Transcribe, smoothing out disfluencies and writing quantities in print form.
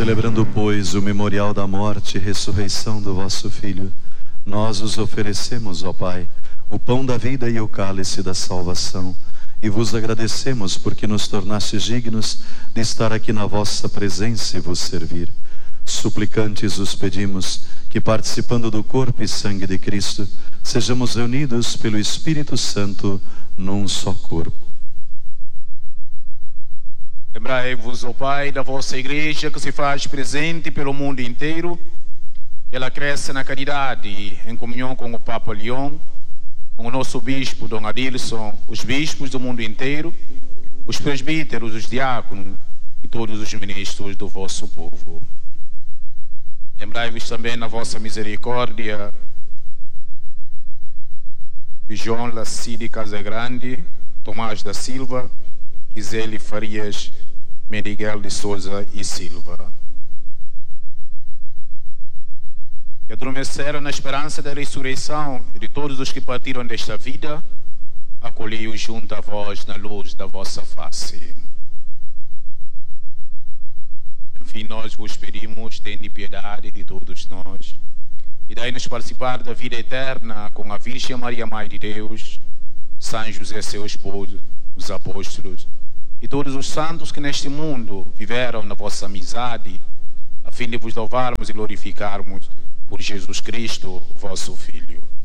Celebrando, pois, o memorial da morte e ressurreição do vosso Filho, nós os oferecemos, ó Pai, o pão da vida e o cálice da salvação, e vos agradecemos porque nos tornastes dignos de estar aqui na vossa presença e vos servir. Suplicantes os pedimos que, participando do corpo e sangue de Cristo, sejamos reunidos pelo Espírito Santo num só corpo. Lembrai-vos, ó Pai, da vossa Igreja que se faz presente pelo mundo inteiro, que ela cresça na caridade, em comunhão com o Papa Leão, com o nosso Bispo Dom Adilson, os bispos do mundo inteiro, os presbíteros, os diáconos e todos os ministros do vosso povo. Lembrai-vos também na vossa misericórdia de João Lacide Casagrande, Tomás da Silva, Iseli Farias, Miguel de Souza e Silva, que adormeceram na esperança da ressurreição de todos os que partiram desta vida, acolhei-os junto a vós na luz da vossa face. Enfim, nós vos pedimos, tende piedade de todos nós, e dai-nos participar da vida eterna com a Virgem Maria, Mãe de Deus, São José, seu esposo, os apóstolos, e todos os santos que neste mundo viveram na vossa amizade, a fim de vos louvarmos e glorificarmos por Jesus Cristo, vosso Filho.